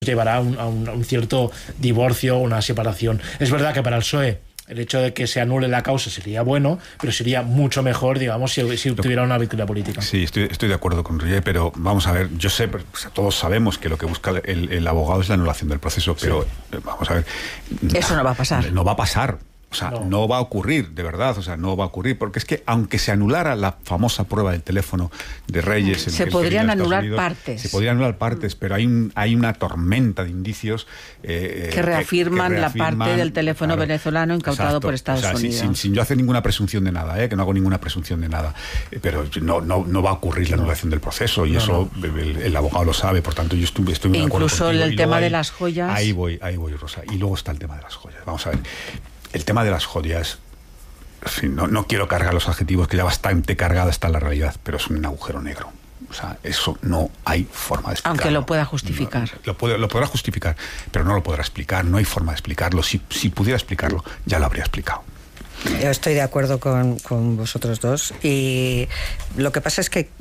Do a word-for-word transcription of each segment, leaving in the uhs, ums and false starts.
llevará a un, a un, a un cierto divorcio o una separación. Es verdad que para el P S O E el hecho de que se anule la causa sería bueno, pero sería mucho mejor, digamos, si, si tuviera una victoria política. Sí, estoy, estoy de acuerdo con Roger, pero vamos a ver, yo sé, o sea, todos sabemos que lo que busca el, el abogado es la anulación del proceso, pero sí. vamos a ver... Eso no va a pasar. No va a pasar. O sea, no. no va a ocurrir, de verdad, o sea, no va a ocurrir, porque es que aunque se anulara la famosa prueba del teléfono de Reyes... Se podrían anular Unidos, partes. Se podrían anular partes, pero hay, un, hay una tormenta de indicios... Eh, que, reafirman que, que reafirman la parte del teléfono claro, venezolano incautado exacto, por Estados o sea, Unidos. Sin, sin yo hacer ninguna presunción de nada, eh, que no hago ninguna presunción de nada, eh, pero no, no, no va a ocurrir la anulación del proceso, y no, eso no. El, el abogado lo sabe, por tanto yo estoy, estoy muy de acuerdo contigo. Incluso el tema ahí, de las joyas... Ahí voy, ahí voy, Rosa. Y luego está el tema de las joyas. Vamos a ver... El tema de las joyas, en fin, no, no quiero cargar los adjetivos, que ya bastante cargada está la realidad, pero es un agujero negro. O sea, eso no hay forma de explicarlo. Aunque lo pueda justificar. No, lo, puede, lo podrá justificar, pero no lo podrá explicar, no hay forma de explicarlo. Si, si pudiera explicarlo, ya lo habría explicado. Yo estoy de acuerdo con, con vosotros dos, y lo que pasa es que...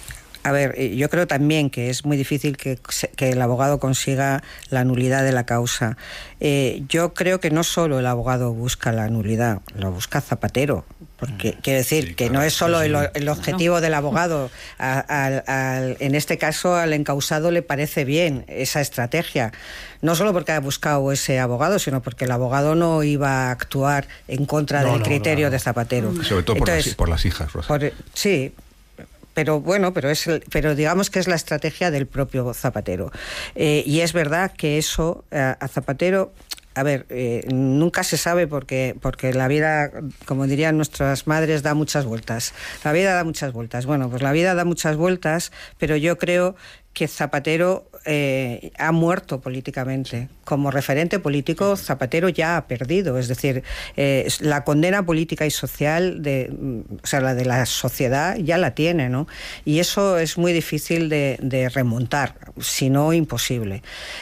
A ver, yo creo también que es muy difícil que, que el abogado consiga la nulidad de la causa. Eh, yo creo que no solo el abogado busca la nulidad, lo busca Zapatero. Porque quiero decir sí, que claro, no es solo sí, sí. El, el objetivo no. del abogado. A, a, a, en este caso, al encausado le parece bien esa estrategia. No solo porque ha buscado ese abogado, sino porque el abogado no iba a actuar en contra no, del no, criterio no, no. de Zapatero. Sobre todo por, Entonces, las, por las hijas, Rosa. Por, sí. Pero bueno, pero es el, pero digamos que es la estrategia del propio Zapatero. Eh, y es verdad que eso a, a Zapatero, a ver, eh, nunca se sabe porque, porque la vida, como dirían nuestras madres, da muchas vueltas. La vida da muchas vueltas. Bueno, pues la vida da muchas vueltas, pero yo creo que Zapatero eh, ha muerto políticamente. Como referente político, Zapatero ya ha perdido. Es decir, eh, la condena política y social, de, o sea, la de la sociedad, ya la tiene, ¿no? Y eso es muy difícil de, de remontar, si no imposible.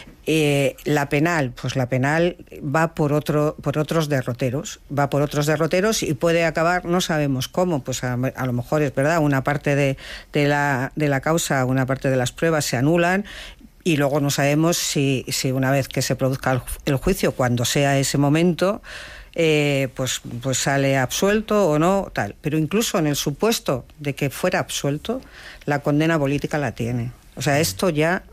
Eh, la penal, pues la penal va por otro, por otros derroteros, va por otros derroteros y puede acabar, no sabemos cómo, pues a, a lo mejor es verdad, una parte de, de, la, de la causa, una parte de las pruebas se anulan y luego no sabemos si, si una vez que se produzca el, el juicio, cuando sea ese momento, eh, pues, pues sale absuelto o no, tal. Pero incluso en el supuesto de que fuera absuelto, la condena política la tiene. O sea, esto ya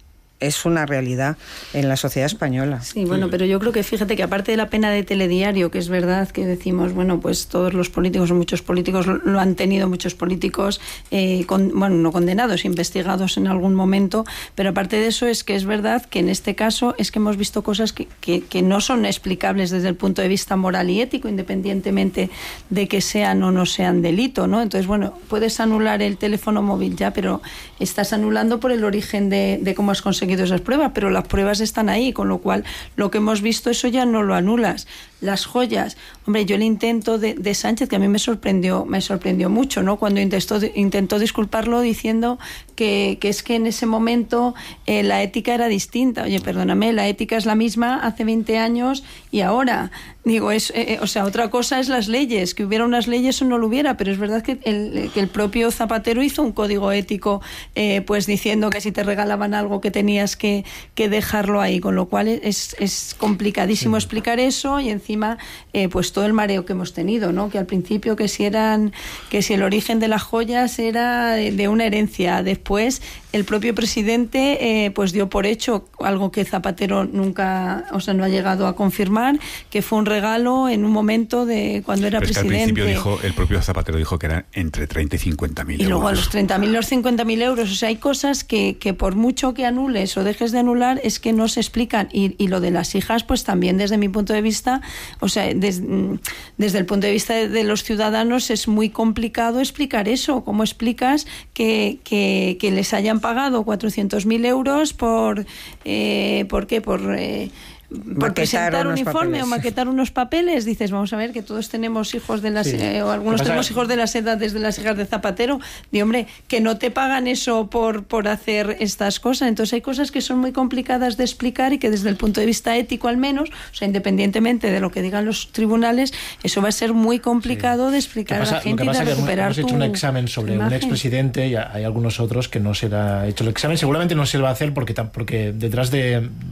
es una realidad en la sociedad española. Sí, bueno, pero yo creo que fíjate que aparte de la pena de telediario, que es verdad que decimos, bueno, pues todos los políticos o muchos políticos lo han tenido, muchos políticos, eh, con, bueno, no condenados, investigados en algún momento, pero aparte de eso es que es verdad que en este caso es que hemos visto cosas que, que, que no son explicables desde el punto de vista moral y ético, independientemente de que sean o no sean delito, ¿no? Entonces, bueno, puedes anular el teléfono móvil ya, pero estás anulando por el origen de, de cómo has conseguido esas pruebas, pero las pruebas están ahí, con lo cual lo que hemos visto, eso ya no lo anulas. Las joyas, hombre, yo el intento de, de Sánchez, que a mí me sorprendió, me sorprendió mucho, ¿no? Cuando intentó, intentó disculparlo diciendo que, que es que en ese momento eh, la ética era distinta. Oye, perdóname, la ética es la misma hace veinte años y ahora. Digo, es, eh, o sea, otra cosa es las leyes, que hubiera unas leyes o no lo hubiera, pero es verdad que el, que el propio Zapatero hizo un código ético, eh, pues diciendo que si te regalaban algo que tenías que, que dejarlo ahí, con lo cual es, es complicadísimo sí. explicar eso y encima, eh, pues todo el mareo que hemos tenido, ¿no? Que al principio que si eran, que si el origen de las joyas era de, de una herencia, después el propio presidente, eh, pues dio por hecho algo que Zapatero nunca, o sea, no ha llegado a confirmar, que fue un regalo en un momento de cuando era Pero es presidente. Que al principio dijo, el propio Zapatero dijo que eran entre treinta y cincuenta mil euros. Y luego a los treinta mil, los cincuenta mil euros. O sea, hay cosas que, que por mucho que anules o dejes de anular, es que no se explican. Y, y lo de las hijas, pues también desde mi punto de vista, o sea, des, desde el punto de vista de, de los ciudadanos es muy complicado explicar eso. ¿Cómo explicas que, que, que les hayan pagado cuatrocientos mil euros por, eh, ¿por qué? Por... Eh, por presentar un informe o maquetar unos papeles, dices, vamos a ver, que todos tenemos hijos de las, sí. eh, o algunos tenemos hijos de las edades de las hijas de Zapatero, de hombre, que no te pagan eso por, por hacer estas cosas. Entonces hay cosas que son muy complicadas de explicar y que desde el punto de vista ético al menos, o sea, independientemente de lo que digan los tribunales, eso va a ser muy complicado sí. de explicar pasa, a la gente y de recuperar tu Hemos hecho un examen sobre imagen. Un expresidente y hay algunos otros que no se le ha hecho el examen, seguramente no se le va a hacer porque, porque detrás de